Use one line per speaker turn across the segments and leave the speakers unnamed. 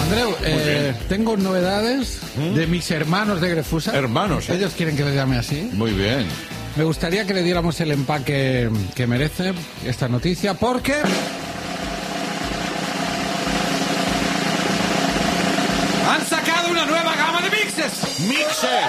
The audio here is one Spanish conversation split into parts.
Andreu, tengo novedades de mis hermanos de Grefusa.
Hermanos,
Ellos quieren que les llame así.
Muy bien.
Me gustaría que le diéramos el empaque que merece esta noticia, porque... ¡han sacado una nueva gama de mixes!
¡Mixes!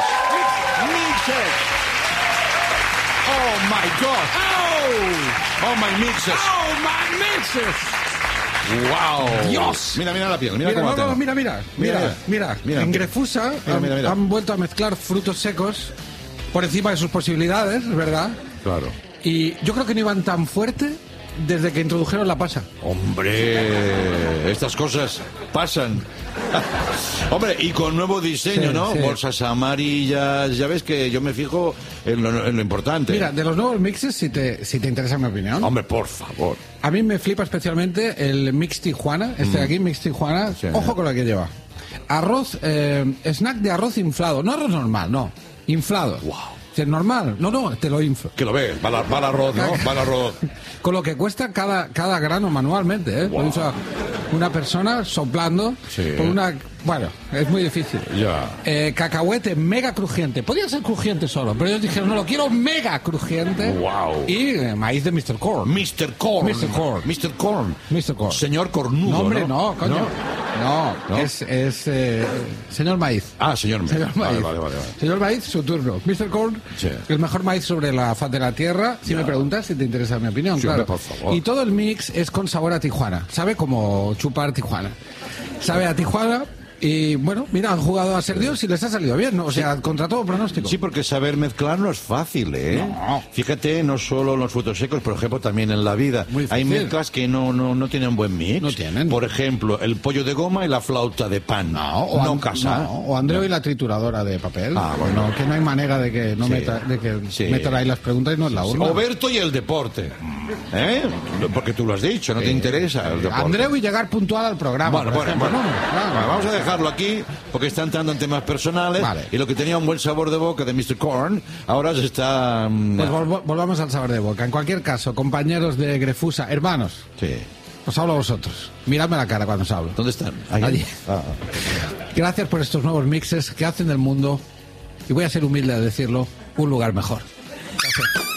¡Oh, my God! ¡Oh, my mixes!
¡Oh, my mixes!
¡Wow!
¡Dios!
Mira la piel, mira cómo la tengo.
Mira. En Grefusa
Mira.
han vuelto a mezclar frutos secos por encima de sus posibilidades, ¿verdad?
Claro.
Y yo creo que no iban tan fuerte desde que introdujeron la pasa.
Hombre, estas cosas pasan. Hombre, y con nuevo diseño,
Sí,
¿no?
sí.
Bolsas amarillas, ya ves que yo me fijo en lo importante.
Mira, de los nuevos mixes, si te interesa mi opinión,
Hombre, por favor.
a mí me flipa especialmente el Mix Tijuana, de aquí, Mix Tijuana.
Sí.
Ojo con lo que lleva. Arroz, snack de arroz inflado, no arroz normal, no, inflado.
Wow.
Si es normal, no, te lo inflo.
Que lo ve, va al arroz, ¿no? Va al arroz.
Con lo que cuesta cada grano manualmente, ¿eh?
Wow.
O sea, una persona soplando
Sí.
por una... Bueno, es muy difícil.
Ya.
Cacahuete mega crujiente. Podría ser crujiente solo, pero ellos dijeron, no, lo quiero mega crujiente.
Wow.
Y maíz de Mr. Corn.
Mr. Corn.
Mr. Corn.
Mr. Corn.
Mr. Corn.
Señor Cornudo,
No, hombre,
¿no?
no, coño. No,
¿No?
es señor Maíz.
Ah, señor
Señor Maíz.
Vale.
Señor Maíz, su turno. Mr. Corn,
Sí.
el mejor maíz sobre la faz de la tierra. Si
Ya.
me preguntas, si te interesa mi opinión,
Sí,
claro.
hombre, por favor.
Y todo el mix es con sabor a Tijuana. Sabe como chupar Tijuana. Sabe a Tijuana. Y bueno, mira, han jugado a ser Dios y les ha salido bien, ¿no? O sea, contra todo pronóstico.
Sí, porque saber mezclar no es fácil, ¿eh?
No.
Fíjate, no solo en los frutos secos, por ejemplo, también en la vida.
Muy
Hay
difícil.
mezclas que no tienen buen mix.
No tienen.
Por ejemplo, el pollo de goma y la flauta de pan. No casa.
No, o Andreu y la trituradora de papel.
Ah, bueno.
No, que no hay manera de que no
Sí.
sí. metan ahí las preguntas y no es la urna.
Oberto y el deporte. ¿Eh? Porque tú lo has dicho, no te interesa el deporte.
Andreu y llegar puntual al programa.
Bueno,
por ejemplo, ¿no? Claro.
Bueno, vamos a dejarlo aquí porque está entrando en temas personales.
Vale.
Y lo que tenía un buen sabor de boca de Mr. Corn, ahora se está...
Pues volvamos al sabor de boca. En cualquier caso, compañeros de Grefusa, hermanos,
Sí.
os hablo a vosotros. Miradme la cara cuando os hablo.
¿Dónde están?
Allí.
Ah.
Gracias por estos nuevos mixes que hacen del mundo, y voy a ser humilde a decirlo, un lugar mejor. Gracias.